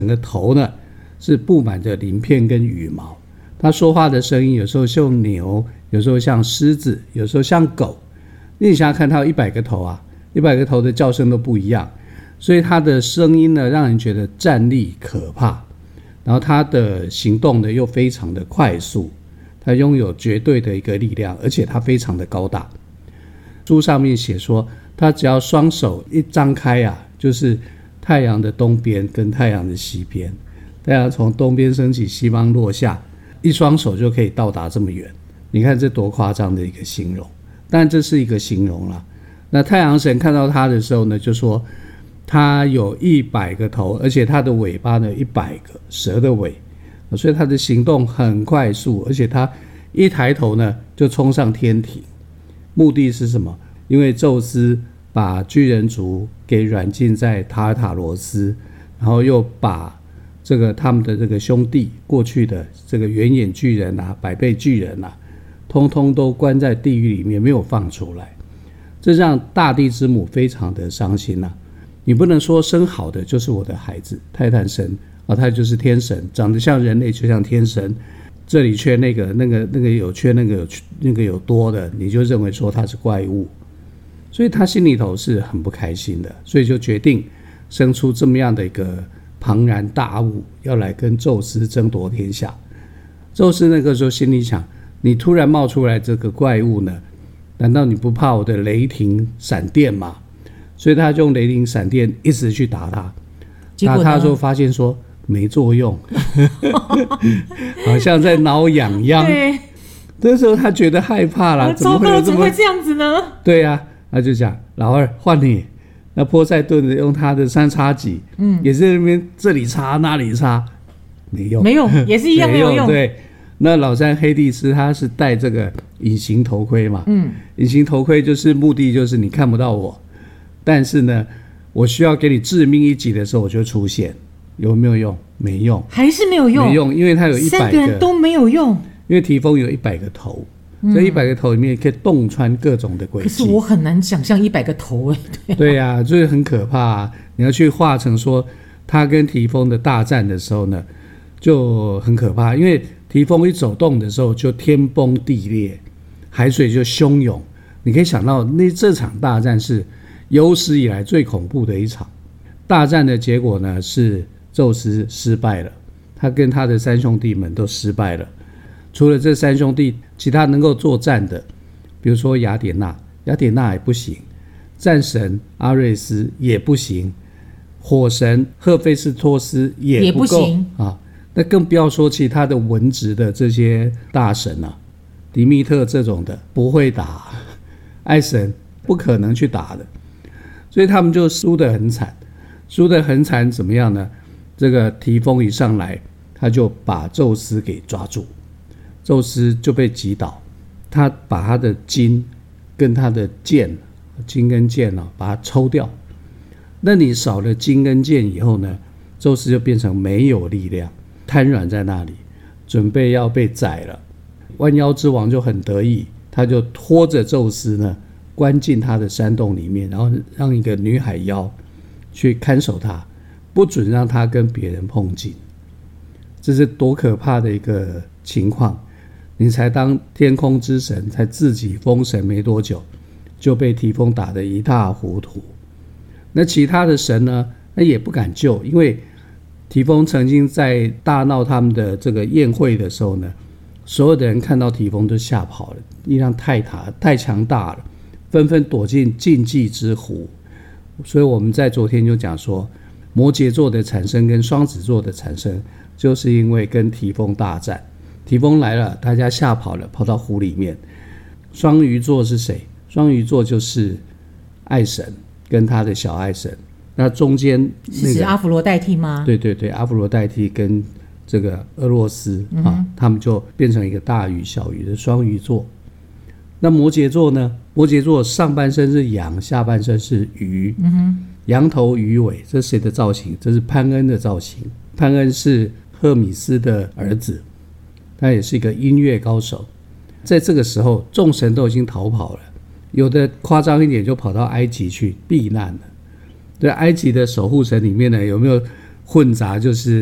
整个头呢是布满着鳞片跟羽毛。他说话的声音有时候像牛，有时候像狮子，有时候像狗。你想想看，他有100个头啊，100个头的叫声都不一样，所以他的声音呢让人觉得战栗可怕。然后他的行动呢又非常的快速，他拥有绝对的一个力量，而且他非常的高大。书上面写说，他只要双手一张开啊，就是太阳的东边跟太阳的西边，太阳从东边升起，西方落下，一双手就可以到达这么远。你看这多夸张的一个形容，但这是一个形容啦。那太阳神看到他的时候呢，就说他有100个头，而且他的尾巴呢100个蛇的尾，所以他的行动很快速，而且他一抬头呢就冲上天庭。目的是什么？因为宙斯把巨人族给软禁在塔尔塔罗斯，然后又把他们的这个兄弟过去的这个圆眼巨人啊、百倍巨人啊，通通都关在地狱里面，没有放出来。这让大地之母非常的伤心啊。你不能说生好的就是我的孩子，泰坦神啊，他就是天神，长得像人类就像天神，这里缺那个有缺那个有多的，你就认为说他是怪物，所以他心里头是很不开心的，所以就决定生出这么样的一个庞然大物，要来跟宙斯争夺天下。宙斯那个时候心里想，你突然冒出来这个怪物呢，难道你不怕我的雷霆闪电吗？所以他就用雷霆闪电一直去打他，打他的时候发现说没作用好像在挠痒痒。 对， 这时候他觉得害怕了， 糟糕，怎么会这样子呢？ 对啊，他就讲老二换你。那波塞顿用他的三叉戟，也是那边这里插那里插，没用， 没用，也是一样没有用。 对，那老三黑帝斯他是戴这个隐形头盔嘛，隐形头盔就是目的就是你看不到我，但是呢，我需要给你致命一击的时候我就出现，有没有用？没用， 还是没有用， 没用，因为他有100个，3 个人都没有用， 因为提丰有100个头。这100个头里面可以洞穿各种的轨迹， 可是我很难想象100个头对啊，就是很可怕啊。你要去画成说他跟提丰的大战的时候呢，就很可怕，因为提丰一走动的时候就天崩地裂，海水就汹涌。你可以想到这场大战是有史以来最恐怖的一场大战的结果呢，是宙斯失败了，他跟他的3兄弟们都失败了。除了这3兄弟，其他能够作战的，比如说雅典娜也不行，战神阿瑞斯也不行，火神赫菲斯托斯也不够啊。那更不要说其他的文职的这些大神啊，迪密特这种的不会打，爱神不可能去打的，所以他们就输得很惨。输得很惨怎么样呢？这个提丰一上来，他就把宙斯给抓住。宙斯就被击倒，他把他的筋跟他的剑，筋跟剑把它抽掉。那你少了筋跟剑以后呢，宙斯就变成没有力量，瘫软在那里，准备要被宰了。弯腰之王就很得意，他就拖着宙斯呢，关进他的山洞里面，然后让一个女海妖去看守他，不准让他跟别人碰近。这是多可怕的一个情况！你才当天空之神，才自己封神没多久，就被提丰打得一塌糊涂。那其他的神呢，那也不敢救，因为提丰曾经在大闹他们的这个宴会的时候呢，所有的人看到提丰都吓跑了，力量太强大了，纷纷躲进禁忌之湖。所以我们在昨天就讲说，摩羯座的产生跟双子座的产生，就是因为跟提丰大战。提丰来了，大家吓跑了，跑到湖里面。双鱼座是谁？双鱼座就是爱神跟他的小爱神。那中间是指阿弗罗代替吗？ 对对对，阿弗罗代替跟这个俄罗斯他们就变成一个大鱼小鱼的双鱼座。那摩羯座呢？摩羯座上半身是羊，下半身是鱼，羊头鱼尾，这是谁的造型？这是潘恩的造型。潘恩是赫米斯的儿子，他也是一个音乐高手。在这个时候，众神都已经逃跑了，有的夸张一点就跑到埃及去避难了。对，埃及的守护神里面呢，有没有混杂就是